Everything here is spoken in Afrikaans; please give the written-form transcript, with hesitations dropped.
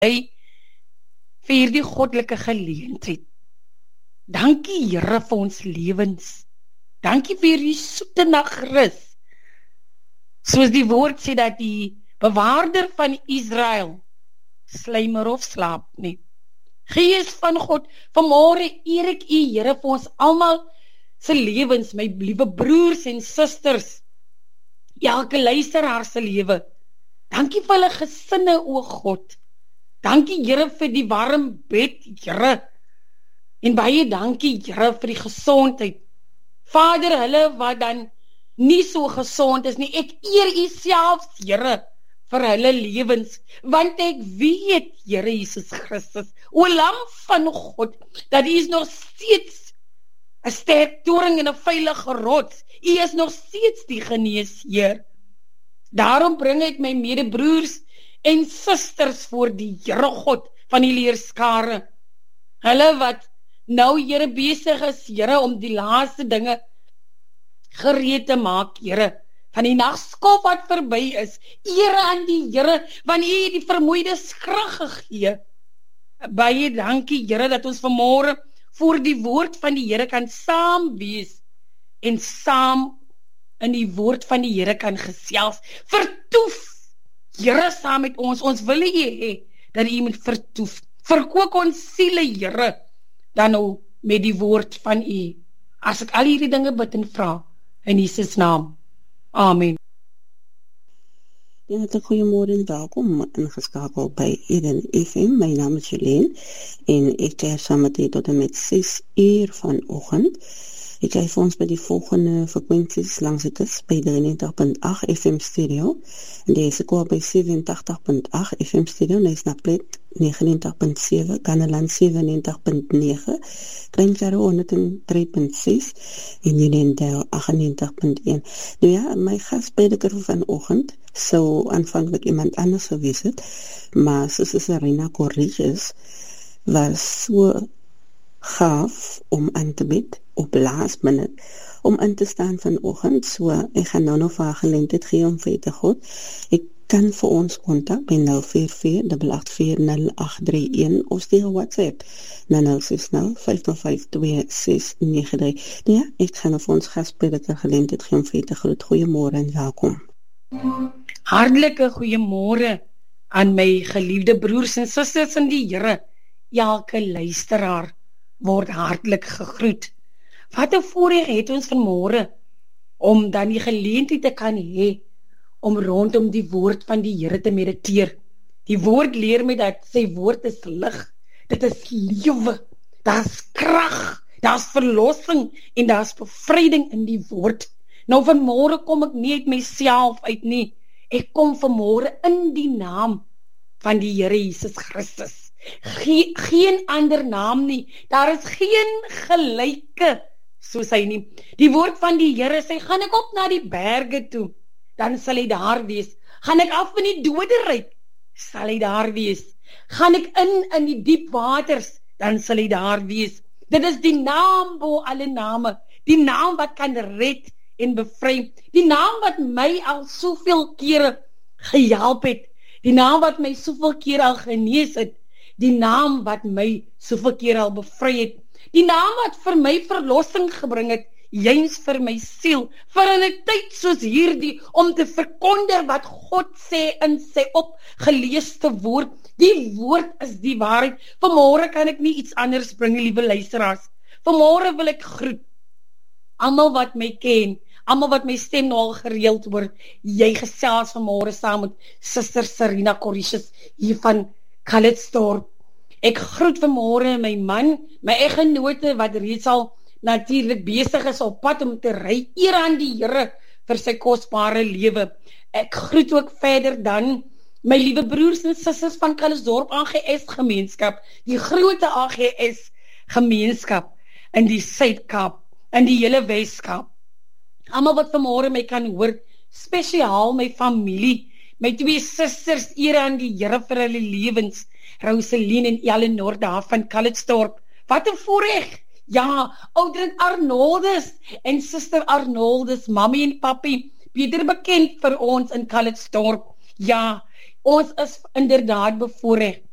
vir hierdie goddelike geleentheid. Dankie Here vir ons lewens. Dankie vir hierdie soete nagrus. Soos die woord sê dat die bewaarder van Israel sluimer of slaap nie. Gees van God, vanmôre eer ek U Here vir ons almal se lewens, my liewe broers en susters, elke luisteraar se lewe. Dankie vir hulle gesinne, o God. Dankie Here vir die warm bed, Here. En baie dankie Here vir die gesondheid. Vader, hulle wat dan nie so gesond is nie, ek eer U self, Here, vir hulle lewens, want ek weet, Here Jesus Christus, o Lam van God, dat U is nog steeds 'n sterk toring en 'n veilige rots. U is nog steeds die geneesheer. Daarom bring ek my medebroers en susters voor die Here God van die leerskare. Hulle wat nou Here besig is, Here, om die laaste dinge gereed te maak, Here, van die nagskof wat verby is. Ere aan die Here, want U het die vermoeides krag gegee. Baie dankie, Here, dat ons vanmôre voor die woord van die Here kan saam wees en saam in die woord van die Here kan gesels. Vertoef, Here, saam met ons. Ons wil U hê dat U moet vertoef. Verkoop ons siele, Here, dan nou met die woord van U. As ek al hierdie dinge bid en vra in Jesus naam. Amen. Goeiemôre en welkom ingeskakel by Eden FM. My naam is Jolene en ek kuier saam met u tot en met 6 uur vanoggend. Ek kuier vir ons by die volgende frekwensies langs die kus by 93.8 FM stereo en deze koor by 87.8 FM stereo en is na plek 99.7, Kanaland 97.9, Kleinjaro 103.6 en Unendale 98.1. Nou ja, my gasprediker vanoggend sou aanvanklik iemand anders gewees het, maar soos Serena Corriges was so gaaf om aan te bid op last minute, om in te staan vanoggend, so ek gaan nou nog vir haar geleentheid gee om vir te God. Ek kan vir ons kontak by 044-884-0831 of stuur WhatsApp na 060-505-2693. Ja, ek gaan vir ons gasprediker geleentheid gee om vir te groet. Goeiemôre en welkom. Hartlike goeiemôre aan my geliefde broers en susters in die Here. Elke luisteraar word hartlik gegroet. Wat 'n voorreg het ons vanmôre om dan die geleentheid te kan hê om rondom die woord van die Here te mediteer. Die woord leer my dat sy woord is lig, dit is lewe, daar's krag, daar's verlossing en daar's bevryding in die woord. Nou vanmôre kom ek nie uit myself uit nie, ek kom vanmôre in die naam van die Here Jesus Christus. Geen ander naam nie, daar is geen gelyke soos hy nie. Die woord van die Here sê, gaan ek op na die berge toe, dan sal hy daar wees. Gaan ek af in die doderyk, sal hy daar wees. Gaan ek in die diep waters, dan sal hy daar wees. Dit is die naam bo alle name, die naam wat kan red en bevry, die naam wat my al soveel kere gehelp het, die naam wat my soveel kere al genees het, die naam wat my soveel kere al bevry het, die naam wat vir my verlossing gebring het, juis vir my siel, vir in 'n tyd soos hierdie, om te verkondig wat God sê in sy opgeleesde woord. Die woord is die waarheid. Vanmôre kan ek nie iets anders bring, liewe luisteraars. Vanmôre wil ek groet almal wat my ken, almal wat my stem nou al gereeld hoor. Jy gesels vanmôre saam met Suster Serena Corriges hier van Calitzdorp. Ek groet vanmôre my man, my eggenote wat reeds al natuurlik besig is op pad om te ry. Eer aan die Here vir sy kosbare lewe. Ek groet ook verder dan my liewe broers en susters van Calitzdorp AGS gemeenskap, die groot AGS gemeenskap in die Suid-Kaap, in die hele Wes-Kaap. Almal wat vanmôre my kan hoor, spesiaal my familie, my 2 susters, eer aan die Here vir hulle lewens, Rosaline en Eleanor daar van Calitzdorp. Wat 'n voorreg! Ja, ouderen Arnoldus en Suster Arnoldus, mami en papi, beter bekend vir ons in Calitzdorp. Ja, ons is inderdaad bevoorreg